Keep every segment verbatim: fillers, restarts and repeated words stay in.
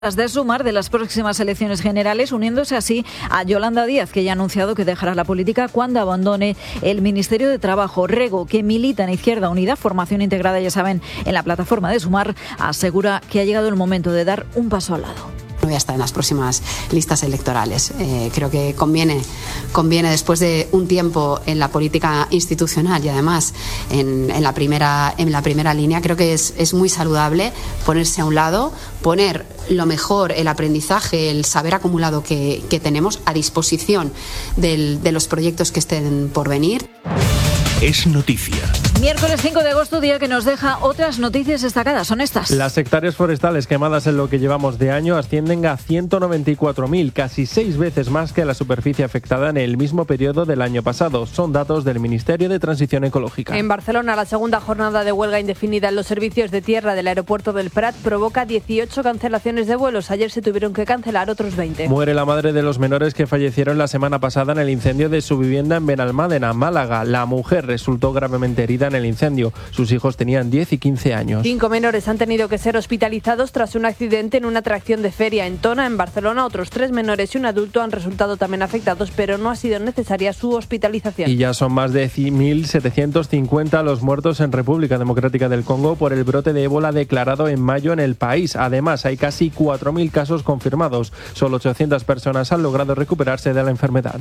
de Sumar de las próximas elecciones generales, uniéndose así a Yolanda Díaz, que ya ha anunciado que dejará la política cuando abandone el Ministerio de Trabajo. Rego, que milita en Izquierda Unida, formación integrada, ya saben, en la plataforma de Sumar, asegura que ha llegado el momento de dar un paso al lado. No voy a estar en las próximas listas electorales. Eh, creo que conviene, conviene, después de un tiempo en la política institucional y además en, en, la, primera, en la primera línea, creo que es, es muy saludable ponerse a un lado, poner lo mejor, el aprendizaje, el saber acumulado que, que tenemos a disposición del, de los proyectos que estén por venir. Es noticia. Miércoles cinco de agosto, día que nos deja otras noticias destacadas. Son estas. Las hectáreas forestales quemadas en lo que llevamos de año ascienden a ciento noventa y cuatro mil, casi seis veces más que la superficie afectada en el mismo periodo del año pasado. Son datos del Ministerio de Transición Ecológica. En Barcelona, la segunda jornada de huelga indefinida en los servicios de tierra del aeropuerto del Prat provoca dieciocho cancelaciones de vuelos. Ayer se tuvieron que cancelar otros veinte. Muere la madre de los menores que fallecieron la semana pasada en el incendio de su vivienda en Benalmádena, Málaga. La mujer resultó gravemente herida en el incendio. Sus hijos tenían diez y quince años. Cinco menores han tenido que ser hospitalizados tras un accidente en una atracción de feria en Tona, en Barcelona. Otros tres menores y un adulto han resultado también afectados, pero no ha sido necesaria su hospitalización. Y ya son más de mil setecientos cincuenta los muertos en República Democrática del Congo por el brote de ébola declarado en mayo en el país. Además, hay casi cuatro mil casos confirmados. Solo ochocientas personas han logrado recuperarse de la enfermedad.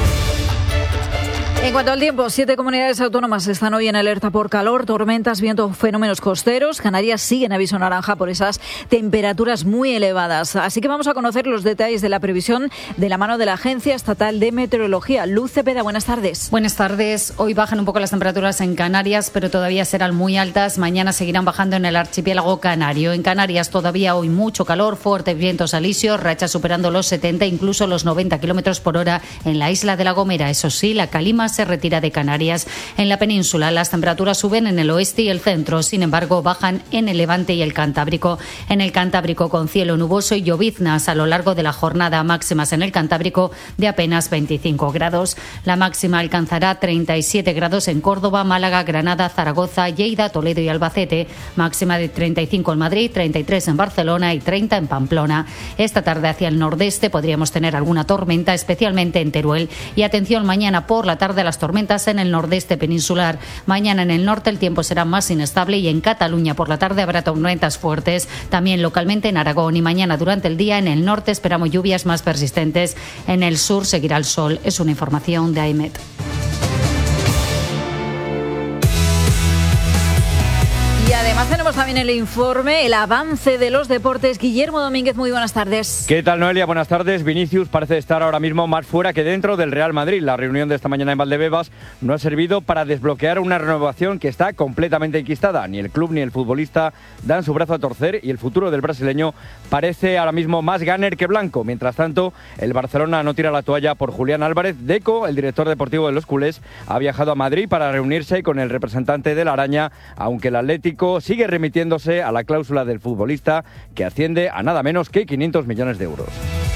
En cuanto al tiempo, siete comunidades autónomas están hoy en alerta por calor, tormentas, viento, fenómenos costeros. Canarias sigue en aviso naranja por esas temperaturas muy elevadas. Así que vamos a conocer los detalles de la previsión de la mano de la Agencia Estatal de Meteorología. Luz Cepeda, buenas tardes. Buenas tardes. Hoy bajan un poco las temperaturas en Canarias, pero todavía serán muy altas. Mañana seguirán bajando en el archipiélago canario. En Canarias todavía hoy mucho calor, fuertes vientos alisios, rachas superando los setenta, incluso los noventa kilómetros por hora en la isla de La Gomera. Eso sí, la calima se retira de Canarias. En la península las temperaturas suben en el oeste y el centro, sin embargo bajan en el Levante y el Cantábrico. En el Cantábrico con cielo nuboso y lloviznas a lo largo de la jornada, máximas en el Cantábrico de apenas veinticinco grados. La máxima alcanzará treinta y siete grados en Córdoba, Málaga, Granada, Zaragoza, Lleida, Toledo y Albacete. Máxima de treinta y cinco en Madrid, treinta y tres en Barcelona y treinta en Pamplona. Esta tarde hacia el nordeste podríamos tener alguna tormenta, especialmente en Teruel. Y atención, mañana por la tarde las tormentas en el nordeste peninsular. Mañana en el norte el tiempo será más inestable y en Cataluña por la tarde habrá tormentas fuertes, también localmente en Aragón, y mañana durante el día en el norte esperamos lluvias más persistentes. En el sur seguirá el sol. Es una información de AEMET. Y además tenemos también el informe, el avance de los deportes. Guillermo Domínguez, muy buenas tardes. ¿Qué tal, Noelia? Buenas tardes. Vinicius parece estar ahora mismo más fuera que dentro del Real Madrid. La reunión de esta mañana en Valdebebas no ha servido para desbloquear una renovación que está completamente enquistada. Ni el club ni el futbolista dan su brazo a torcer y el futuro del brasileño parece ahora mismo más gunner que blanco. Mientras tanto, el Barcelona no tira la toalla por Julián Álvarez. Deco, el director deportivo de los culés, ha viajado a Madrid para reunirse con el representante de la Araña, aunque el Atlético sigue remitiéndose a la cláusula del futbolista, que asciende a nada menos que quinientos millones de euros.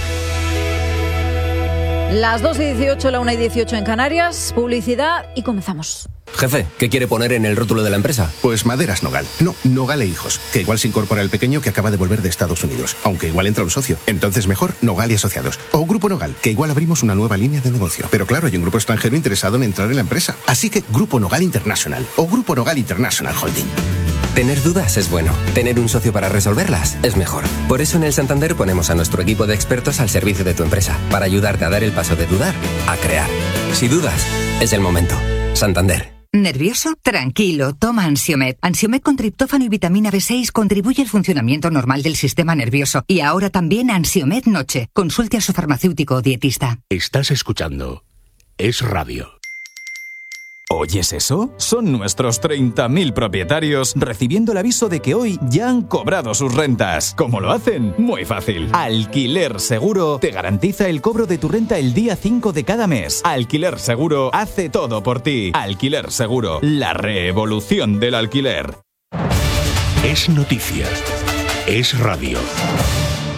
Las dos y dieciocho, la una y dieciocho en Canarias, publicidad y comenzamos. Jefe, ¿qué quiere poner en el rótulo de la empresa? Pues Maderas Nogal. No, Nogal e Hijos. Que igual se incorpora el pequeño que acaba de volver de Estados Unidos. Aunque igual entra un socio. Entonces mejor Nogal y Asociados. O Grupo Nogal, que igual abrimos una nueva línea de negocio. Pero claro, hay un grupo extranjero interesado en entrar en la empresa. Así que Grupo Nogal International. O Grupo Nogal International Holding. Tener dudas es bueno. Tener un socio para resolverlas es mejor. Por eso en el Santander ponemos a nuestro equipo de expertos al servicio de tu empresa. Para ayudarte a dar el paso de dudar a crear. Si dudas, es el momento. Santander. ¿Nervioso? Tranquilo, toma Ansiomed. Ansiomed con triptófano y vitamina B seis contribuye al funcionamiento normal del sistema nervioso. Y ahora también Ansiomed Noche. Consulte a su farmacéutico o dietista. Estás escuchando Es Radio. ¿Oyes eso? Son nuestros treinta mil propietarios recibiendo el aviso de que hoy ya han cobrado sus rentas. ¿Cómo lo hacen? Muy fácil. Alquiler Seguro te garantiza el cobro de tu renta el día cinco de cada mes. Alquiler Seguro hace todo por ti. Alquiler Seguro, la revolución del alquiler. Es noticia. Es radio.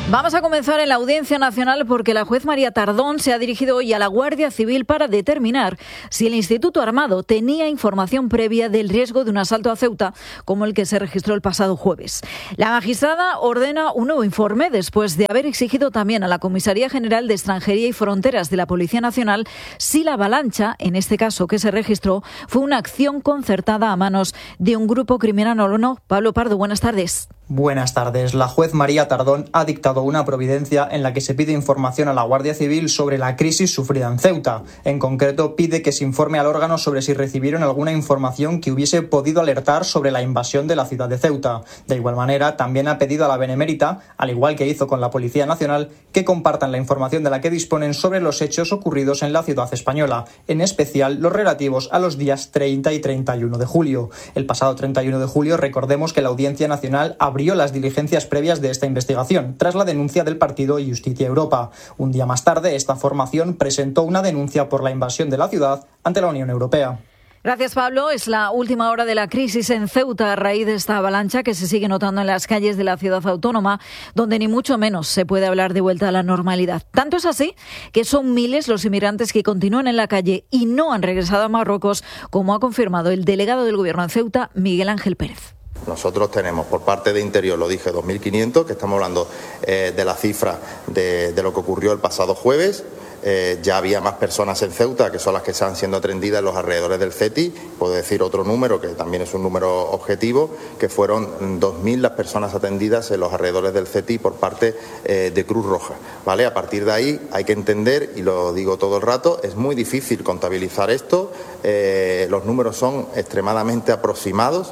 Vamos a comenzar en la Audiencia Nacional porque la juez María Tardón se ha dirigido hoy a la Guardia Civil para determinar si el Instituto Armado tenía información previa del riesgo de un asalto a Ceuta, como el que se registró el pasado jueves. La magistrada ordena un nuevo informe después de haber exigido también a la Comisaría General de Extranjería y Fronteras de la Policía Nacional si la avalancha, en este caso que se registró, fue una acción concertada a manos de un grupo criminal o no. Pablo Pardo, buenas tardes. Buenas tardes. La juez María Tardón ha dictado una providencia en la que se pide información a la Guardia Civil sobre la crisis sufrida en Ceuta. En concreto, pide que se informe al órgano sobre si recibieron alguna información que hubiese podido alertar sobre la invasión de la ciudad de Ceuta. De igual manera, también ha pedido a la Benemérita, al igual que hizo con la Policía Nacional, que compartan la información de la que disponen sobre los hechos ocurridos en la ciudad española, en especial los relativos a los días treinta y treinta y uno de julio. El pasado treinta y uno de julio, recordemos que la Audiencia Nacional abrió las diligencias previas de esta investigación, tras la denuncia del partido Justicia Europa. Un día más tarde, esta formación presentó una denuncia por la invasión de la ciudad ante la Unión Europea. Gracias, Pablo. Es la última hora de la crisis en Ceuta a raíz de esta avalancha que se sigue notando en las calles de la ciudad autónoma, donde ni mucho menos se puede hablar de vuelta a la normalidad. Tanto es así que son miles los inmigrantes que continúan en la calle y no han regresado a Marruecos, como ha confirmado el delegado del Gobierno en Ceuta, Miguel Ángel Pérez. Nosotros tenemos por parte de Interior, lo dije, dos mil quinientos, que estamos hablando eh, de la cifra de, de lo que ocurrió el pasado jueves. Eh, ya había más personas en Ceuta, que son las que están siendo atendidas en los alrededores del CETI. Puedo decir otro número, que también es un número objetivo, que fueron dos mil las personas atendidas en los alrededores del CETI por parte eh, de Cruz Roja. ¿Vale? A partir de ahí hay que entender, y lo digo todo el rato, es muy difícil contabilizar esto. Eh, los números son extremadamente aproximados.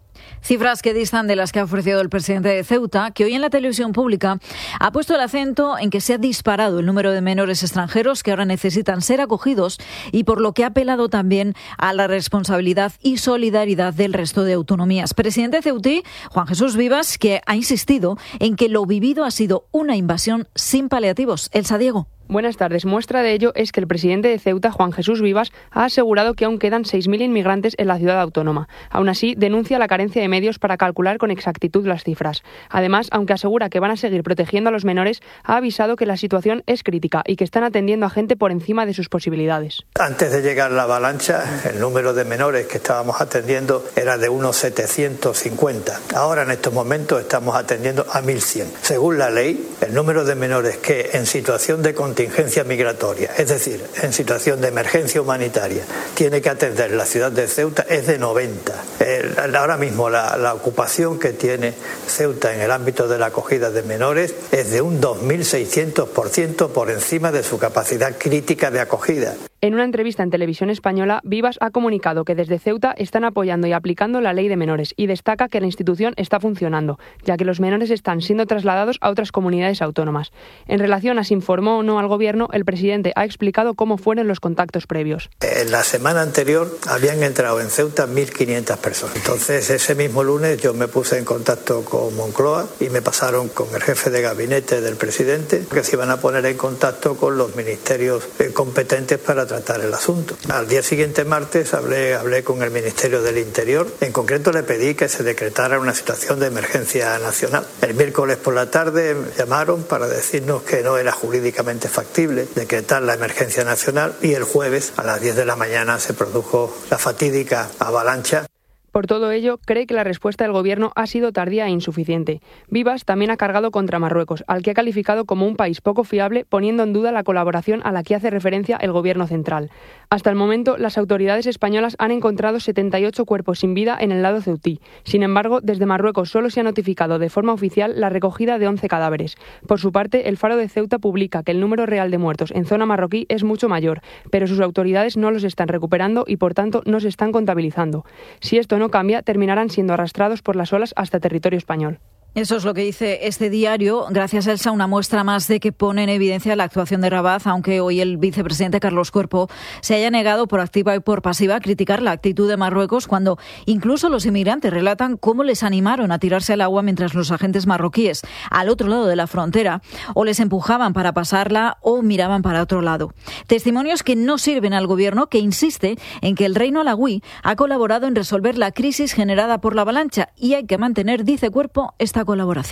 Cifras que distan de las que ha ofrecido el presidente de Ceuta, que hoy en la televisión pública ha puesto el acento en que se ha disparado el número de menores extranjeros que ahora necesitan ser acogidos y por lo que ha apelado también a la responsabilidad y solidaridad del resto de autonomías. Presidente ceutí, Juan Jesús Vivas, que ha insistido en que lo vivido ha sido una invasión sin paliativos. Elsa Diego. Buenas tardes. Muestra de ello es que el presidente de Ceuta, Juan Jesús Vivas, ha asegurado que aún quedan seis mil inmigrantes en la ciudad autónoma. Aún así, denuncia la carencia de medios para calcular con exactitud las cifras. Además, aunque asegura que van a seguir protegiendo a los menores, ha avisado que la situación es crítica y que están atendiendo a gente por encima de sus posibilidades. Antes de llegar la avalancha, el número de menores que estábamos atendiendo era de unos setecientos cincuenta. Ahora, en estos momentos, estamos atendiendo a mil cien. Según la ley, el número de menores que en situación de contingencia migratoria, es decir, en situación de emergencia humanitaria, tiene que atender la ciudad de Ceuta es de noventa. El, ahora mismo la, la ocupación que tiene Ceuta en el ámbito de la acogida de menores es de un dos mil seiscientos por ciento por encima de su capacidad crítica de acogida. En una entrevista en Televisión Española, Vivas ha comunicado que desde Ceuta están apoyando y aplicando la ley de menores y destaca que la institución está funcionando, ya que los menores están siendo trasladados a otras comunidades autónomas. En relación a si informó o no al Gobierno, el presidente ha explicado cómo fueron los contactos previos. En la semana anterior habían entrado en Ceuta mil quinientas personas. Entonces, ese mismo lunes yo me puse en contacto con Moncloa y me pasaron con el jefe de gabinete del presidente, que se iban a poner en contacto con los ministerios competentes para tratar el asunto. Al día siguiente, martes, hablé, hablé con el Ministerio del Interior. En concreto, le pedí que se decretara una situación de emergencia nacional. El miércoles por la tarde me llamaron para decirnos que no era jurídicamente factible decretar la emergencia nacional y el jueves a las diez de la mañana se produjo la fatídica avalancha. Por todo ello, cree que la respuesta del Gobierno ha sido tardía e insuficiente. Vivas también ha cargado contra Marruecos, al que ha calificado como un país poco fiable, poniendo en duda la colaboración a la que hace referencia el Gobierno central. Hasta el momento, las autoridades españolas han encontrado setenta y ocho cuerpos sin vida en el lado ceutí. Sin embargo, desde Marruecos solo se ha notificado de forma oficial la recogida de once cadáveres. Por su parte, el Faro de Ceuta publica que el número real de muertos en zona marroquí es mucho mayor, pero sus autoridades no los están recuperando y, por tanto, no se están contabilizando. Si esto no cambia, terminarán siendo arrastrados por las olas hasta territorio español. Eso es lo que dice este diario. Gracias, Elsa, una muestra más de que pone en evidencia la actuación de Rabat, aunque hoy el vicepresidente Carlos Cuerpo se haya negado por activa y por pasiva a criticar la actitud de Marruecos, cuando incluso los inmigrantes relatan cómo les animaron a tirarse al agua mientras los agentes marroquíes al otro lado de la frontera o les empujaban para pasarla o miraban para otro lado. Testimonios que no sirven al Gobierno, que insiste en que el reino alauí ha colaborado en resolver la crisis generada por la avalancha y hay que mantener, dice Cuerpo, esta colaboración.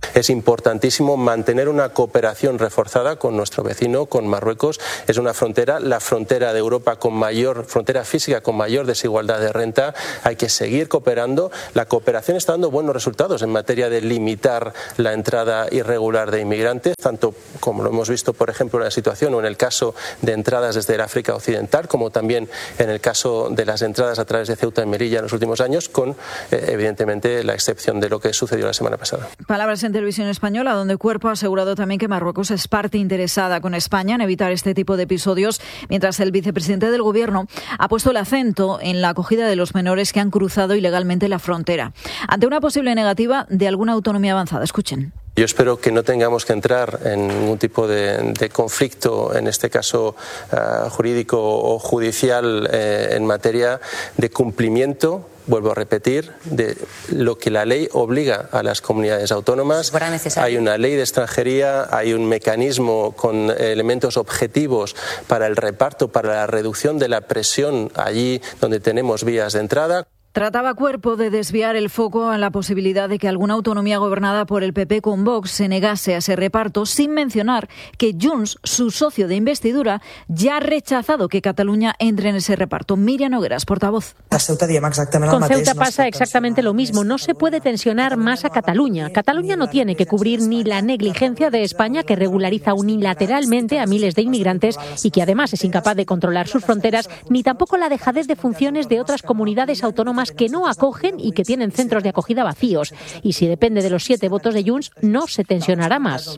Es importantísimo mantener una cooperación reforzada con nuestro vecino, con Marruecos. Es una frontera, la frontera de Europa con mayor, frontera física con mayor desigualdad de renta. Hay que seguir cooperando. La cooperación está dando buenos resultados en materia de limitar la entrada irregular de inmigrantes, tanto como lo hemos visto, por ejemplo, en la situación o en el caso de entradas desde el África Occidental, como también en el caso de las entradas a través de Ceuta y Melilla en los últimos años, con eh, evidentemente la excepción de lo que sucedió la semana pasada. Palabras en Televisión Española, donde Cuerpo ha asegurado también que Marruecos es parte interesada con España en evitar este tipo de episodios, mientras el vicepresidente del Gobierno ha puesto el acento en la acogida de los menores que han cruzado ilegalmente la frontera. Ante una posible negativa de alguna autonomía avanzada. Escuchen. Yo espero que no tengamos que entrar en ningún tipo de, de conflicto, en este caso uh, jurídico o judicial, eh, en materia de cumplimiento, vuelvo a repetir, de lo que la ley obliga a las comunidades autónomas. Si hay una ley de extranjería, hay un mecanismo con elementos objetivos para el reparto, para la reducción de la presión allí donde tenemos vías de entrada. Trataba Cuerpo de desviar el foco a la posibilidad de que alguna autonomía gobernada por el P P con Vox se negase a ese reparto, sin mencionar que Junts, su socio de investidura, ya ha rechazado que Cataluña entre en ese reparto. Miriam Nogueras, portavoz. Con Ceuta pasa exactamente lo mismo. No se puede tensionar más a Cataluña. Cataluña no tiene que cubrir ni la negligencia de España, que regulariza unilateralmente a miles de inmigrantes y que además es incapaz de controlar sus fronteras, ni tampoco la dejadez de funciones de otras comunidades autónomas que no acogen y que tienen centros de acogida vacíos. Y si depende de los siete votos de Junts, no se tensionará más.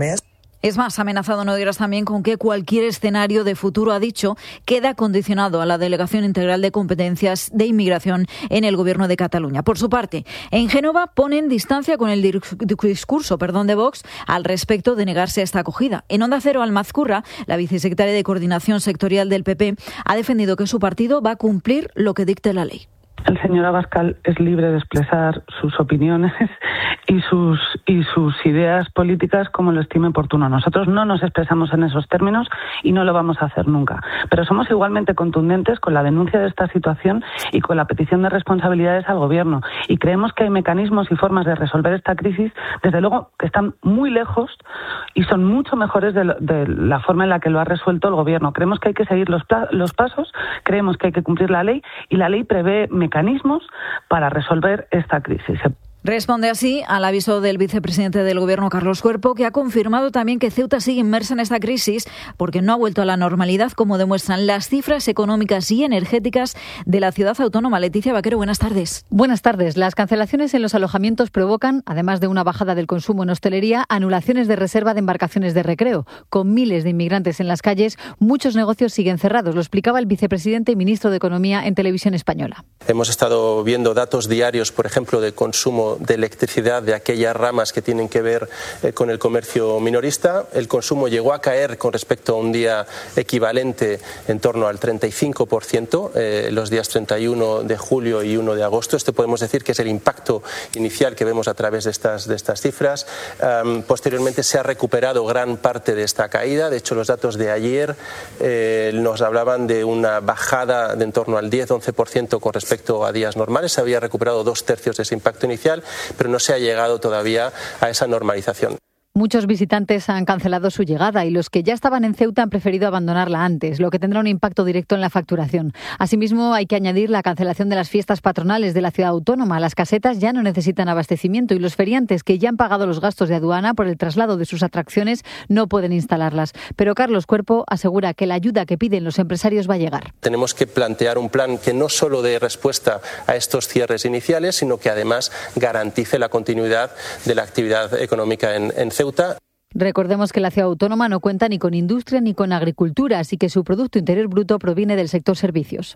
Es más, ha amenazado Nogueras también con que cualquier escenario de futuro, ha dicho, queda condicionado a la delegación integral de competencias de inmigración en el Gobierno de Cataluña. Por su parte, en Génova ponen distancia con el discurso perdón, de Vox al respecto de negarse a esta acogida. En Onda Cero, Almazcurra, la vicesecretaria de Coordinación Sectorial del P P, ha defendido que su partido va a cumplir lo que dicte la ley. El señor Abascal es libre de expresar sus opiniones y sus y sus ideas políticas como lo estime oportuno. Nosotros no nos expresamos en esos términos y no lo vamos a hacer nunca. Pero somos igualmente contundentes con la denuncia de esta situación y con la petición de responsabilidades al Gobierno. Y creemos que hay mecanismos y formas de resolver esta crisis, desde luego, que están muy lejos y son mucho mejores de, lo, de la forma en la que lo ha resuelto el Gobierno. Creemos que hay que seguir los, los pasos, creemos que hay que cumplir la ley y la ley prevé mecanismos para resolver esta crisis. Responde así al aviso del vicepresidente del Gobierno, Carlos Cuerpo, que ha confirmado también que Ceuta sigue inmersa en esta crisis porque no ha vuelto a la normalidad, como demuestran las cifras económicas y energéticas de la ciudad autónoma. Leticia Vaquero, buenas tardes. Buenas tardes. Las cancelaciones en los alojamientos provocan, además de una bajada del consumo en hostelería, anulaciones de reserva de embarcaciones de recreo. Con miles de inmigrantes en las calles, muchos negocios siguen cerrados. Lo explicaba el vicepresidente y ministro de Economía en Televisión Española. Hemos estado viendo datos diarios, por ejemplo, de consumo de electricidad de aquellas ramas que tienen que ver eh, con el comercio minorista. El consumo llegó a caer con respecto a un día equivalente en torno al treinta y cinco por ciento, eh, los días treinta y uno de julio y uno de agosto. Este podemos decir que es el impacto inicial que vemos a través de estas, de estas cifras. Um, posteriormente se ha recuperado gran parte de esta caída. De hecho, los datos de ayer eh, nos hablaban de una bajada de en torno al diez a once por ciento con respecto a días normales. Se había recuperado dos tercios de ese impacto inicial, pero no se ha llegado todavía a esa normalización. Muchos visitantes han cancelado su llegada y los que ya estaban en Ceuta han preferido abandonarla antes, lo que tendrá un impacto directo en la facturación. Asimismo, hay que añadir la cancelación de las fiestas patronales de la ciudad autónoma. Las casetas ya no necesitan abastecimiento y los feriantes que ya han pagado los gastos de aduana por el traslado de sus atracciones no pueden instalarlas. Pero Carlos Cuerpo asegura que la ayuda que piden los empresarios va a llegar. Tenemos que plantear un plan que no solo dé respuesta a estos cierres iniciales, sino que además garantice la continuidad de la actividad económica en, en Ceuta. Recordemos que la ciudad autónoma no cuenta ni con industria ni con agricultura, así que su Producto Interior Bruto proviene del sector servicios.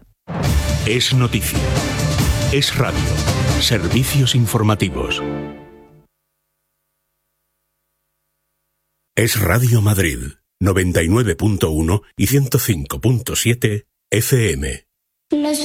Es noticia. Es radio. Servicios informativos. Es Radio Madrid, noventa y nueve punto uno y ciento cinco punto siete F M. Los